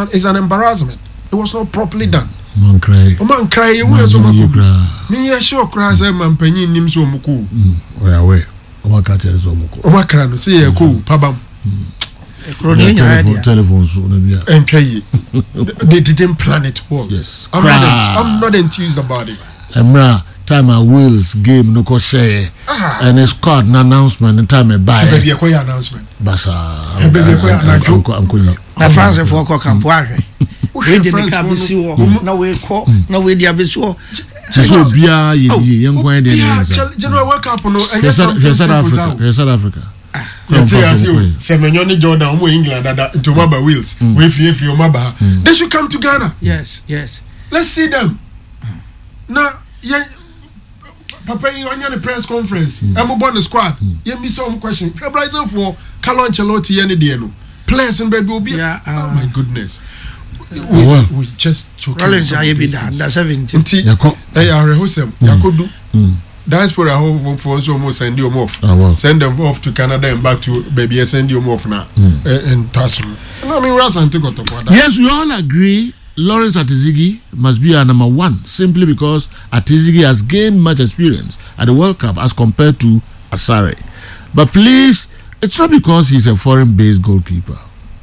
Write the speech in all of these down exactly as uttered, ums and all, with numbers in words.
is an embarrassment. It was not properly done. Man cry. O man cry e wo so maku. Me ye sure cry say man panyin nim so muku. Mm. Where where? O man ka tell so muku. O man cry no say ye ko pabam. Telephone, telephone so na bia. They didn't plan it well. Yes. I'm not, I'm not enthused about it. Emra time a Wales game no ko share. And it's called an announcement and time a buy. Baby a koya announcement. Basa. Baby a koya announcement. Anko anko. Na France for ko campo ahwe. We dey make abisi wo. Na we ko, na we dey abisi wo. So bia ye ye yen kwan dey dey. You know wake up no and South Africa. South Africa. Semenyoni Jordan, Omo England, that into Maba Wales. We fear for Maba. They should come to Ghana. Yes, yes. Let's see them. Now, yeah, Papa, you on the press conference. I'm about the squad. You me some question. Preparation for Carlo Ancelotti any day no. Players and baby will be. Yeah, uh, oh my goodness. We, well. we just choking. Rollins I be that. That's seventeen. Hey, I rehosem. Yakodu. Diaspora home for us almost send you off. Oh, send them off to Canada and back to baby send you off now. Mm. And Tassu. I mean, yes, we all agree Lawrence Atizigi must be our number one simply because Atizigi has gained much experience at the World Cup as compared to Asare. But please, it's not because he's a foreign-based goalkeeper.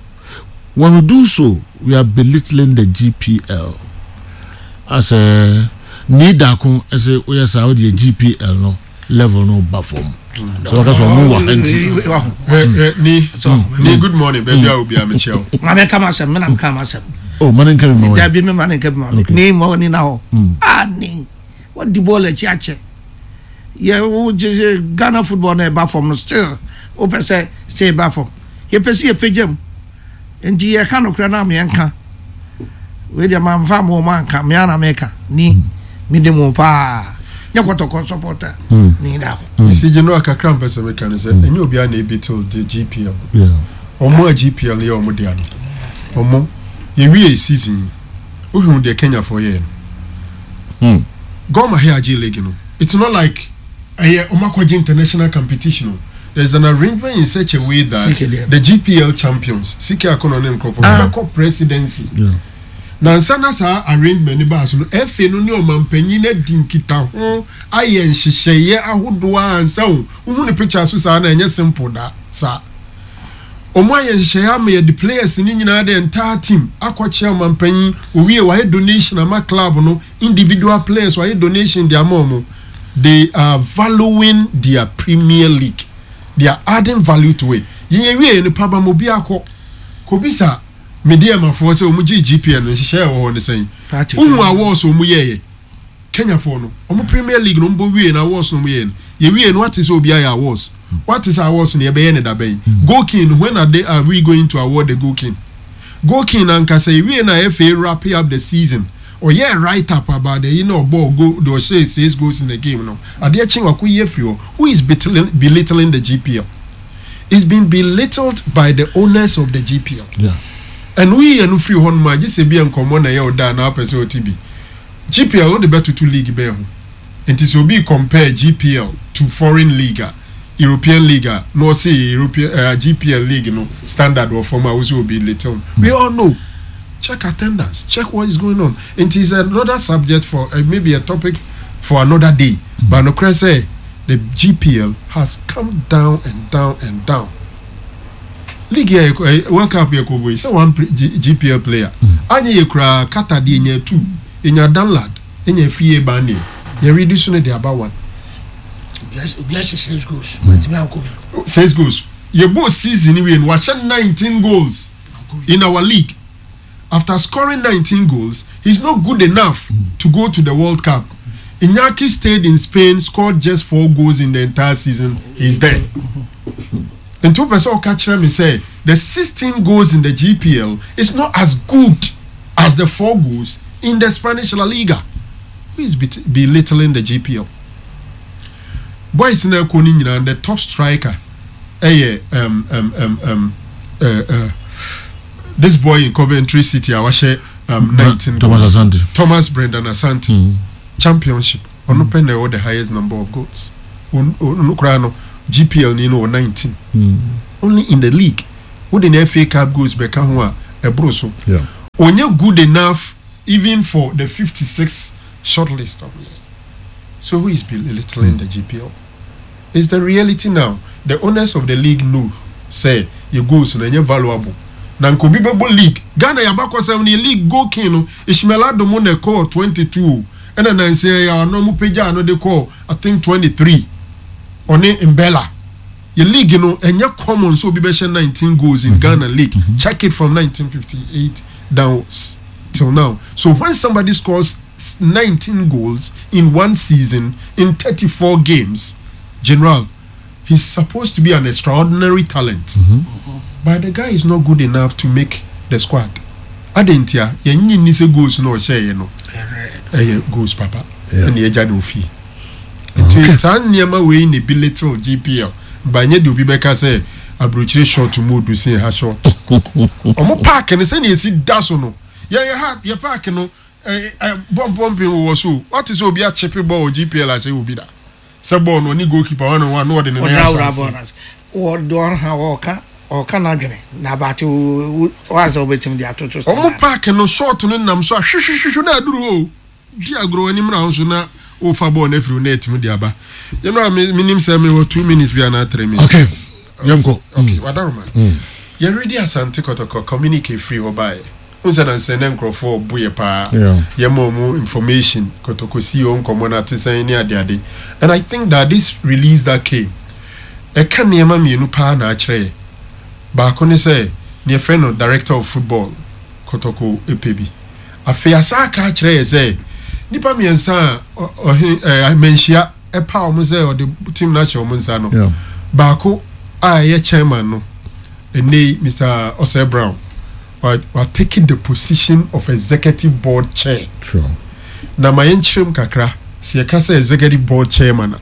When we do so, we are belittling the G P L as a Nida kun ese oya Saudi G P L no level no bafom. So ka so mu wa enti. Ni so ni good morning baby I will be am chill. Ma me come asem me na come asem. Oh man nka me. Da bi me man nka me. Ni mo ni na ho. Ah ni. What the ball e chiache. Yeah, wo je Ghana football na bafom still. O pese stay bafom. Ye pese ye pejam. Enti ye kan okra na me nka. We dey man fa mo man ka me na me ka ni. Minimum pa nyakoto supporter ni da you see you know akakra mpese me kan say enye obi a na beetle the G P L yeah omo a G P L ye omo dia no omo ye wie season ohun de Kenya for year hmm go ma here G League no it's not like eh omakoje international competition. There's an arrangement in such a way that the G P L champions Sike Akono ne Nkropo uh, presidency yeah Nansana sa arrangement ni ba so no efe no ne omampanyin na dinkita ho aye nhyehyeye ahodo ansa wo hu ne picture so sa na enye simple da sa omo aye nhyehyeye am ye the players ni nyina the entire team akwache omampanyin owie wa donation ama club no individual players wa donation dia momo they are valuing their Premier League, they are adding value to it. Ye wie ni paba mo bi akọ ko bisa media mafo se omu G P L no hye wo ne sen uhu awards omu ye Kenya for no omu Premier League no mbo wie na awards no mu ye ye wie no what is obi aye awards what is awards no ye be ye ne da ben goal king when are they are we going to award the goal king goal king anka say wie na F A wrap up the season or yeah write up about the you know ball go do say six goals in the game no ade chinwa ku ye free who is belittling, belittling the G P L is being belittled by the owners of the G P L. Yeah. And we are no free one man, just be in common a year down our person T B. G P L the better to league bear. And it will be compare G P L to foreign league, European league, no say European uh, G P L league, no standard or former will be little. Mm. We all know. Check attendance, check what is going on. And it is another subject for uh, maybe a topic for another day. Mm. But no say the G P L has come down and down and down. League here, World Cup here, Kobo is one G P L player. Anya ye kura kata di nye two, inya download, inya free bani. Ye reduce ne de about one. Yes, yes, six goals. Six goals. Ye both season we in watch nineteen goals in our league. After scoring nineteen goals, he's not good enough to go to the World Cup. Iñaki stayed in Spain, scored just four goals in the entire season. He's there. And two person catch them and say the sixteen goals in the G P L is not as good as the four goals in the Spanish La Liga. Who is belittling the G P L? Boys in the and the top striker, eh, um, um, um, um, uh, uh, this boy in Coventry City, I was um, nineteen Thomas goals. Asante. Thomas Brendan Asante, mm. championship. On open the the highest number of goals. On on G P L Nino nineteen. Mm. Only in the league. Who the F A Cup goes back on a broso. Yeah. onye good enough even for the fifty-six shortlist of me. So who is belittling mm. the G P L? It's the reality now. The owners of the league know, say, your goals are valuable. Na nkobibebo league. Ghana yabako seven league go kino. Ishmael Adomone call twenty-two. And then I say, ya no mu peja no de call, I think twenty-three. One in Bella. Your league, you know, and your common so be nineteen goals in mm-hmm. Ghana league. Mm-hmm. Check it from nineteen fifty-eight downwards till now. So when somebody scores nineteen goals in one season in thirty-four games, General, he's supposed to be an extraordinary talent. Mm-hmm. But the guy is not good enough to make the squad. Adentia, ye nyi ni se goals no share ye no. Eh goals papa. And ye jade ofi. Nti san niema we ni belittle G P L. Ba nye de obi beka say abrochire short mode say ha short. Omo park ni say na esi daso no. Ye ye ha ye park no eh bomb bomb wo so. What is obi a chepe ball G P L a say obi da. Say ball no ni goalkeeper one on one no de na ya. O don ha o ka o ka na dwene na ba te was obetim dia toto. Omo park no short no nam so hwehwehwe na aduru o. Ji agro ani mra so na o fa ball na free net mu dia ba. You know minim say me wo two minutes bi na three minutes. Okay. Yamko. Okay, wadaruma. You ready asante kotoko communicate free obaye. Unsa dan say na nkrofo boye pa. Yeah. Mo information kotoko see on common at say ni ade ade. And I think that this release that came e kan niema mienu pa na akire. Ba ko ne say ne friend no director of football kotoko epebi. Afia sa ka akire say nipa miensa eh menhia e pa o mo say o the team na che o mo nsa no. Yeah. Ba ko a ye chairman no ene Mister Osei Brown are, are taking the position of executive board chair. True. Na mayenchim kakra si e ka say executive board chairman.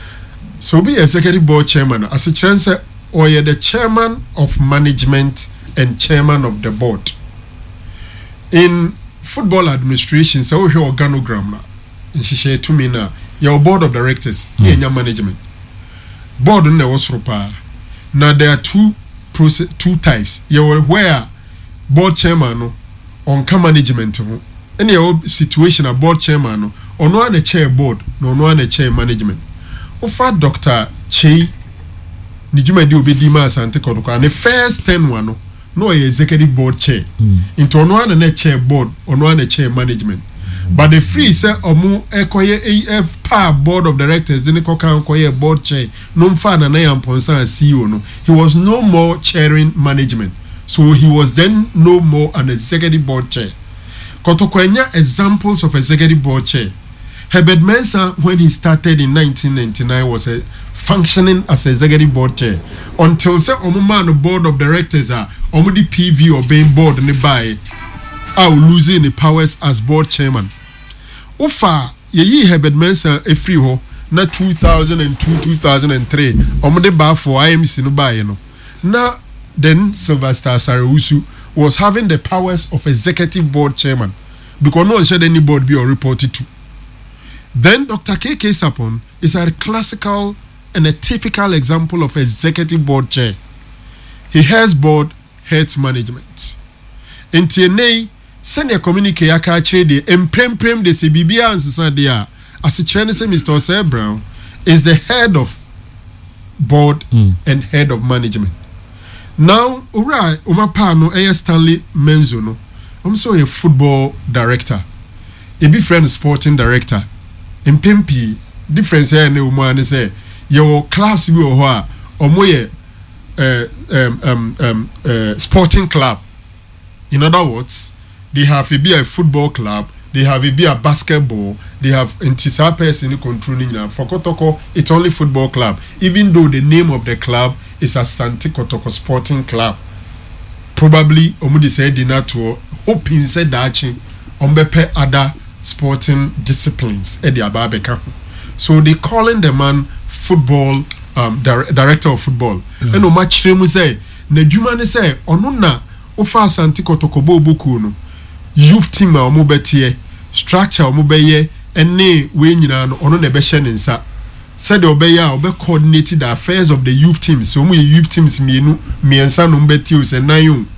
So be executive board chairman as a chance or you're the chairman of management and chairman of the board. In football administration, so we have organogram na. In shishe to me na your board of directors, mm. your management. Board on the wasrupa. Now there are two process, two types. You were where board chairman no on can management no. Any situation a board chairman no or no one chair board no no one chair management. Ofa Doctor Che Nijuma di obi di ma asante kodoko and the first ten one no no executive board chair. Mm. Into no one na chair board or no one chair management. But the free say omu ekoye A F pa board of directors didn't koka koye board chair no mfa na na yamponsa C E O no he was no more chairing management, so he was then no more an executive board chair. Kotokwenya examples of executive board chair. Herbert Mensah, when he started in nineteen ninety-nine, was a functioning as executive board chair until say omu man board of directors are omu di P V or being board ne buy are losing the powers as board chairman. Ofa ye Herbert Mensah a free ho na two thousand two two thousand three omode ba for I M C no ba ye no na then Sylvester Sarausu was having the powers of executive board chairman because no one said any board be or reported to. Then Doctor K K Sapon is a classical and a typical example of executive board chair. He has board heads management. In T N A send a communique yaka chede emprem prem de se bibia ansesa de a as a chene say Mister Osei Brown is the head of board mm. and head of management. Now ura umapa no eh Stanley Menzo no I'm so a football director a be friend sporting director in Pimpi difference here ne umane say your clubs bi ho a omo ye um um um uh, sporting club. In other words, they have a be a football club, they have a be a basketball, they have entire person controlling now. For Kotoko, it's only football club, even though the name of the club is Asante Kotoko Sporting Club. Probably Omudi said dinner to hoping said that ombepe other sporting disciplines at the Ababeka. So they calling the man football um di director of football. Mm. And no match him say, Nejuma say, Onuna Ofa Asante Kotoko Bobuku no. Youth team a omo betie structure omo beye ene we nyina no ono na be hye nsa said obeye a obe coordinate the affairs of the youth teams so omo youth teams mienu miensa no betie o se nan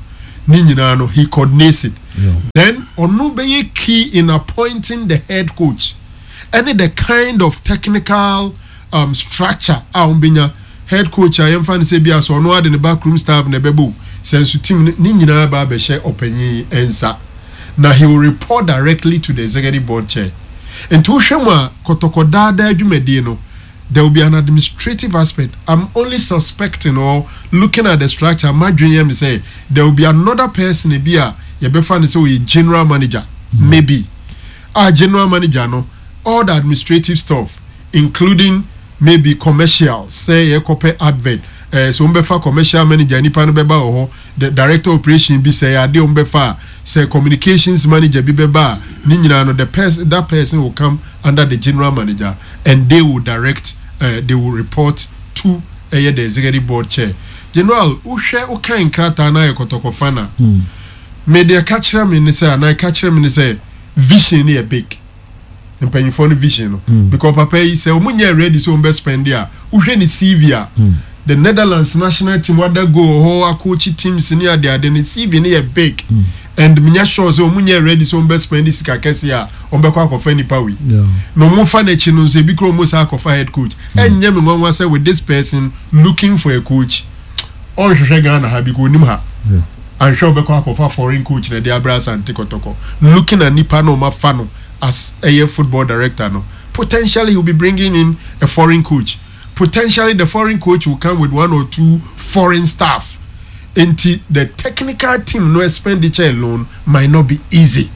ni nyinaa no he coordinates it. Yeah. Then ono be key in appointing the head coach. Any the kind of technical um structure a ombenya head coach a yemfa say bia so ono ade ne backroom staff na bebo sense team ni nyinaa ba be share opanyi ensa. Now he will report directly to the executive board chair. And to Shema Kotokodada Jumedino, there will be an administrative aspect. I'm only suspecting or looking at the structure. My dream is say there will be another person in Bia, Yabefan is a general manager, mm-hmm. maybe. Our general manager, no, all the administrative stuff, including maybe commercials, say a copy advert. Uh, so umbefa commercial manager nipa no beba oho the director operation bi say ade umbefa say communications manager bi beba ni nyina no the person that person will come under the general manager and they will direct uh, they will report to uh, the executive board chair. General uhwe ukan krata na ekotokofana mm. media catcher me ni say na catcher me ni say vision ni e big mpanyifo no vision no mm. because papa yi say omunya ready so umbe spend dia uhwe ni C V a mm. the Netherlands national team wada go ho akochi teams ni ade ade ni C V ni e big mm. and minya sure so munye ready so mbe spend this kakesi a ombe kwa kofa ni pawi yeah. no mo fa na chi no so bi kro mo sa kofa head coach mm. enye me nwanwa say with this person looking for a coach on hwehwe Ghana ha bi ko nim ha yeah. and sure be kwa kofa foreign coach na dia bra sante kotoko looking at nipa no ma fa no as a football director no potentially you'll be bringing in a foreign coach. Potentially the foreign coach will come with one or two foreign staff. Until the technical team no expenditure alone might not be easy.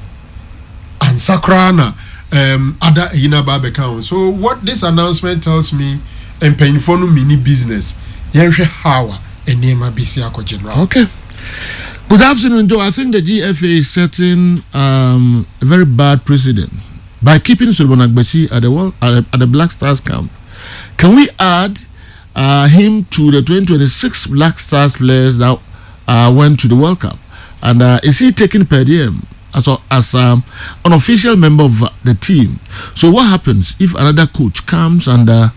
And Sakrana um other Yina Babe account. So what this announcement tells me and Penifonu mini business. Yenche Hawa and Nema Bisiako General. Okay. Good afternoon, Joe. I think the G F A is setting um, a very bad precedent by keeping Solomon Agbechi at the world at the Black Stars camp. Can we add uh, him to the twenty twenty-six Black Stars players that uh, went to the World Cup? And uh, is he taking per diem as, a, as um, an official member of the team? So what happens if another coach comes and uh,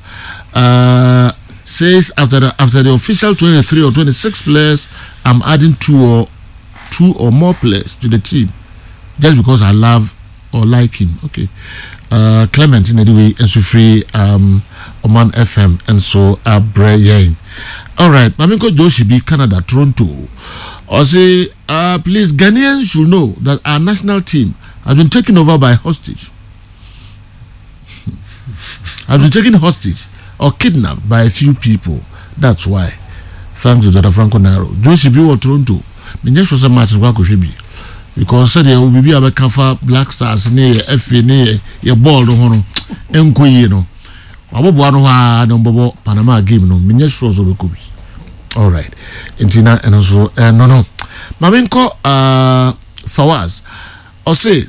uh, says after the, after the official twenty-three or twenty-six players, I'm adding two or two or more players to the team just because I love or like him? Okay. Uh, Clement in anyway, and so free um Oman F M and so uh Brian. All right, Maminko Joshibi, Canada, Toronto. Or say, uh, please, Ghanaians should know that our national team has been taken over by hostage. has been taken hostage or kidnapped by a few people. That's why. Thanks to Doctor Franco Naro. Joshibi or Toronto. Minyash was a match of Wakoshibi. Because said there will be a kafa Black Stars near F A near your ball no hono enko yi no abobo ano ha no bobo Panama game no menye sure so be kubi. All right, Intina and so uh, no no Mamenko uh Fawaz or say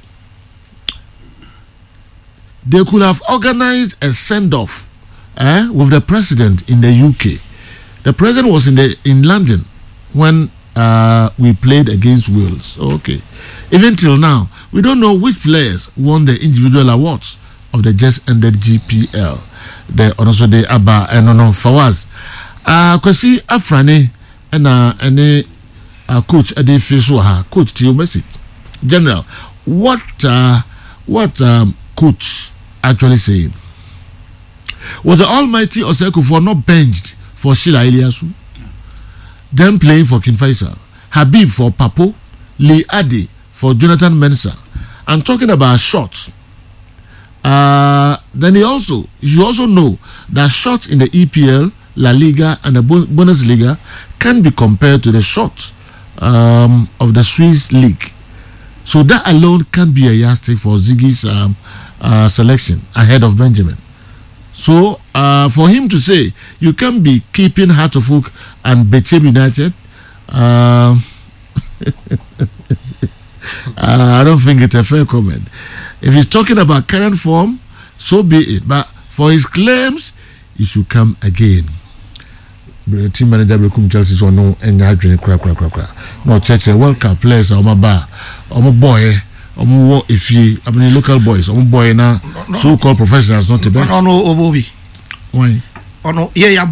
they could have organized a send off eh, with the president in the U K. The president was in the in London when Uh, we played against Wales. Okay. Even till now, we don't know which players won the individual awards of the just ended G P L. The also the Abba and no no Fawaz. Uh, Kwesi Afrani and uh, any uh, coach Ade Fiswa, coach Tio Messi. General, what uh, what um, coach actually saying? Was the Almighty Oseko for not benched for Sheila Iliasu? Then playing for King Faisal, Habib for Papo, Lee Adi for Jonathan Mensah, and talking about shots. Uh, then he also, you also know that shots in the E P L, La Liga, and the Bundesliga can be compared to the shots um, of the Swiss league. So that alone can be a yardstick for Ziggy's um, uh, selection ahead of Benjamin. So, uh, for him to say you can be keeping Heart of Oak and Bechem United, uh, uh, I don't think it's a fair comment. If he's talking about current form, so be it. But for his claims, he should come again. The team manager will come Chelsea so no and I drink crack crack crack crack. No church World Cup players or my bar or my boy. Omo if you I mean local boys omo boy na so called professionals not the best. No no Obobi. Why? Oh no yeah yeah Bobby.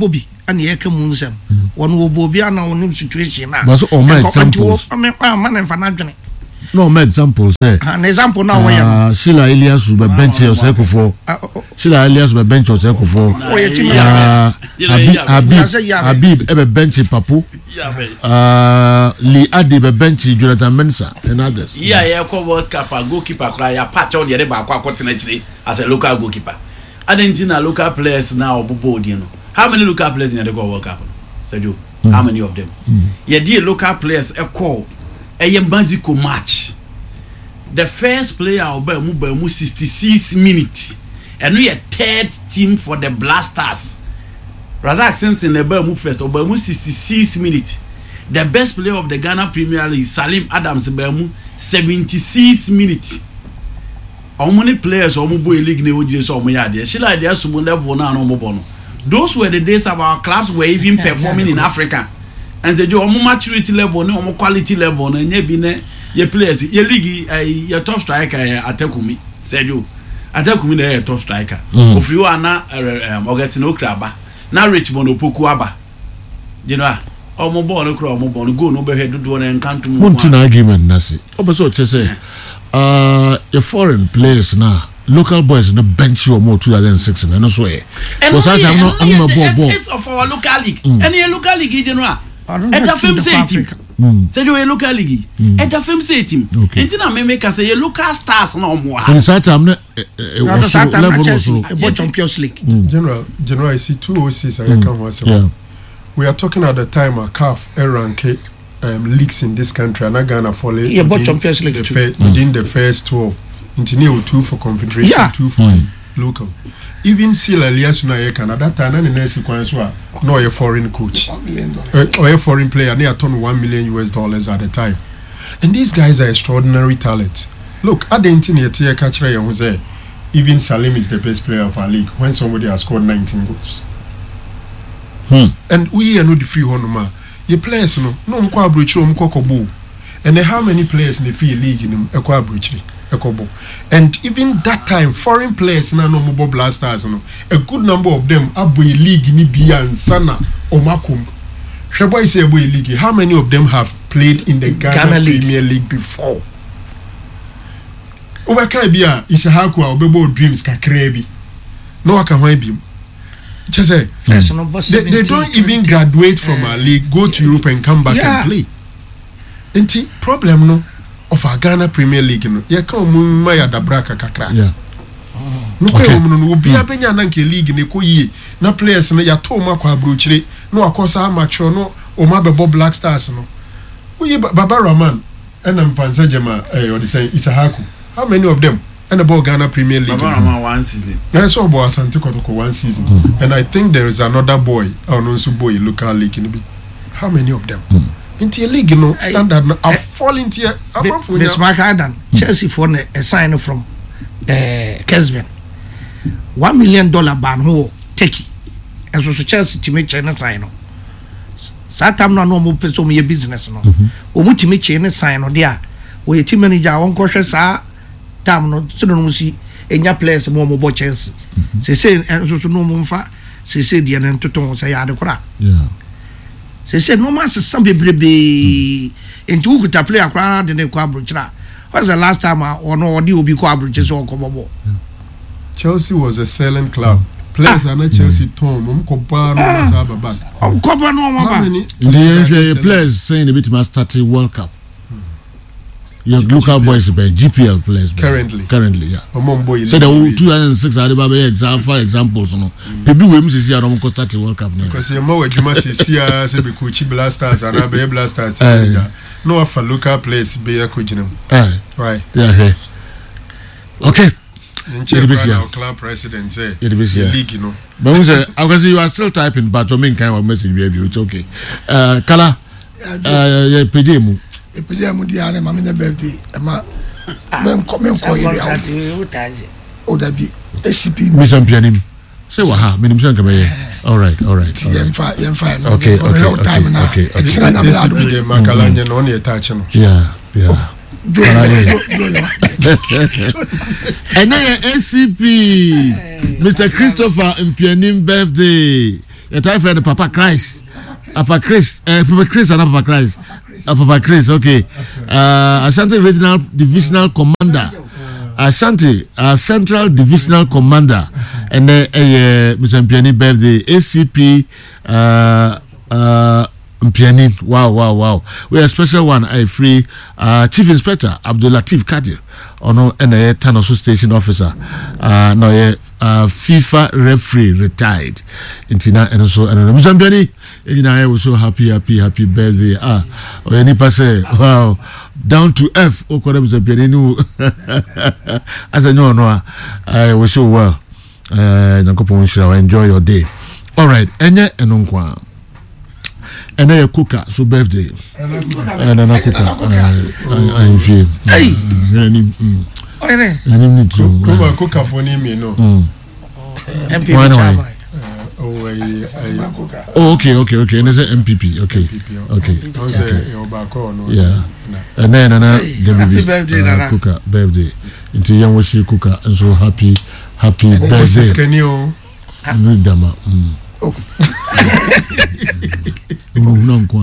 and ye come unsem. One will be an own situation now. But all my examples. I mean, man and financial. No, my examples. Eh. An example now. Uh, Sheila Elias will be bench yourself for. Sheila Elias will bench yourself for. Uh, Habib, Habib, ever bench Papu. Uh, Lee Adi be bench Jonathan Mensah and others. Yeah, yeah, call World Cup goalkeeper cry a patch on the other continent as a local goalkeeper. I didn't know local players now board, you know. How many local players in the World Cup? Said you, how many of them? Yeah, dear local players a call a Yambaziko match. The first player of Bemu sixty-six minutes, and we are third team for the Blasters. Razak Simpson the Bemu first of Bemu sixty-six minutes. The best player of the Ghana Premier League, Salim Adams Bemu seventy-six minutes. How many players or Mubo League ne would you saw me idea? She like there's some level now no more. Those were the days of our clubs were even performing in Africa. And the jo maturity level, no quality level, and ye been ye players, ye league, your top striker, Atakumi, said you. Atakumi, the top striker. If you are not Augustino Kraba, now Richmond Opokuaba. You know, or Mobon, Crow, Mobon, go no better to do an encounter. One argument, Nasi. Also, say, uh, your foreign players now. Local boys in the bench or more two thousand six and no swear. Because I am not I'm a ball of our local league. And a local league, you know. And the film say team. Say you a local league. And the film say team. And then I make us say a local stars no more. And that I'm not a Champions League. General, General, I see two O Cs I come once. We are talking at the time a C A F rank um, leagues in this country and I Ghana fall within within the first twelve. Continue two for confederation, yeah. two for mm. local. Even Sheila Elias na ye Canada time na ne sequence wa no a foreign coach uh, or a foreign player near turn one million U S dollars at the time. And these guys are extraordinary talent. Look, I didn't need to catch Ray and say even Salim is the best player of our league when somebody has scored nineteen goals. Hmm. And we are not the free one ma. Your players no no mko abrochiro mko kobo. And then how many players in the free league in ekwa abrochiri? And even that time, foreign players na no mobile blasters no, a good number of them abo league ni bia and sana omakum. Shebo is abo league. How many of them have played in the Ghana, Ghana Premier League, League before? Obaka bia Isahaku obebo dreams kakrebi. No waka hwan bi. Just say they, they don't even graduate from uh, our league, go to Europe and come back yeah. and play. Enti problem no of our Ghana Premier League no ye ka omu maya da braka kakra yeah no okay. Omu no obi abenya na nke league ne ko yie na players no ya to ma kwa abrochire no akosa amacho no o ma bebo Black Stars no uyi Baba Rahman and Mfansa Jema eh or the say Isahaku, how many of them and about Ghana Premier League? Baba Rahman one season. Yes, so about Asante Kotoko one season. Mm. And I think there is another boy or no so boy local league in be. How many of them? Mm. Into a league, you know, standard. I, I, I fall into a. This Mark Adam, Chelsea for a sign from uh, Kesben. One million dollar ban who take it. And so Chelsea to make China sign. Satam no no more person me business no. O mu to make China sign no there. We team manager on cautious sa tam no so no see enya players more more Chelsea. Say say and so no more fa say say the and to ton say ya de kora. Yeah. Say say no man some bebrebe into who could play akra de ne kwa abrochira. What's the last time or no di obi kwa abrochira so kobobo? Chelsea was a selling club. Players ah. are not Chelsea Tom. Um kopa no masaba back. Um kopa no mama. The players saying a bit must start a World Cup. Your local boys be G P L players currently. Currently, yeah. So the two thousand six are the example examples no. People we must see are no start a World Cup now. Because you know you must see ah say be coach Blasters and be Blasters. No for local players be a coach them. Right. Yeah. Okay. Our club president say the league, you know. But I can see you are still typing, but you mean kind of message we have you. It's okay. Uh, Kala, uh, yeah, P D M. P D M di ane mami na birthday. Ema, mem ko mem ko iri awo. O da bi A C P. Mission pianim. Say what ha? Minim shan kama ye. All right, all right. Yem fa, yem fa. Okay, okay, okay, okay. This is the Makalanya no ne touch no. Yeah, yeah. And then A C P Mister Christopher Mpianim birthday. your time friend Papa Christ. Papa Chris, uh, Papa Chris and Papa Christ. Uh, Papa Chris, okay. Uh, Ashanti Regional Divisional Commander. Ashanti uh, Central Divisional Commander. And then uh, Mister Mpiani birthday. A C P uh, uh, Mpiani. Wow, wow, wow. We have a special one. I free uh, Chief Inspector Abdul Latif Kadir. Ono and a Tanosu Station Officer. Uh, no, uh, FIFA referee retired. Intina and also and Mister Mpiani. I was so happy, happy, happy birthday. Ah, or any passe, wow, down to F. Oh, God, Mister Pianino. As I know, no, I was so well. Uh, enjoy your day. All right, Enya and Unkwa. And then a cooker, so birthday. And then a cooker. I'm feel. Hey, I need to. Come on, cooker for name, you know. Why not? Oh, oh, okay, okay, okay. And it's an M P P. Okay, okay, okay. Yeah. And then, and then, happy birthday, Nana. Cooker, birthday. Into young Washi Cooker, and so happy, happy birthday. Can you? No, Dama. Oh, no, no,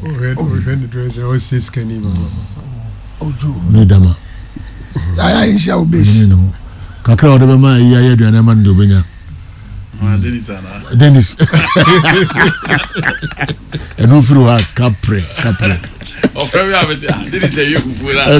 no, Dama. I shall be. Kakra, whatever my year, do an man do, Benya. Dennis. And who threw her Capre, Capre. Oh, probably I didn't say you.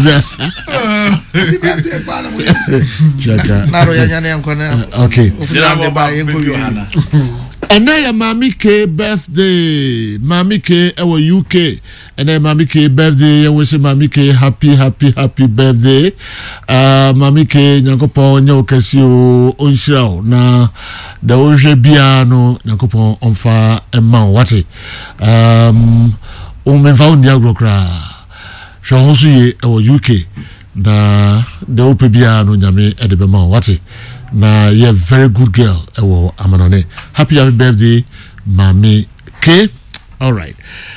Okay. And then Mami K birthday, Mami K our U K, and then Mami K birthday, and we say Mami K happy, happy, happy birthday. Uh, Mami K nyakopo nyokesio onshirao na the oje biano nyakopo onfa emma wati. Um, umenfa undi agrokra. Shahonsu ye our U K na the ope biano nyame edebema wati. Na you're a very good girl. Ewo amanone. Happy happy birthday, Mami K. All right.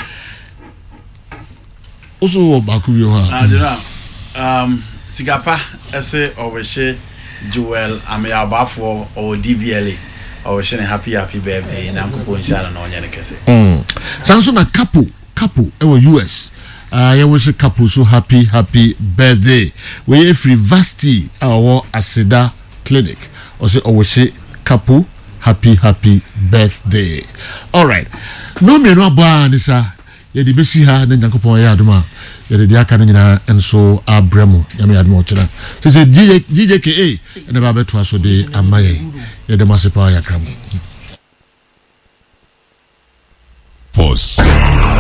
Also, baku yo ha. Um, Sigapa ese oweshe Joel Amiabafo or D V L A. Oweshe happy happy birthday. Na nkupo inshallah na onyane kese. Mm. Sanso na couple, couple ewo U S. Uh, yeah, we say couple so happy happy birthday. We free Vasti our Aseda Clinic or say or we say couple happy happy birthday. All right, no me no ba nisa ye di besi ha na Nyankopon ya adoma ye di aka na nyina enso abremo ya me adoma ochira say say D J K A and ba beto aso de amaye ye de masepa ya kram. Pause.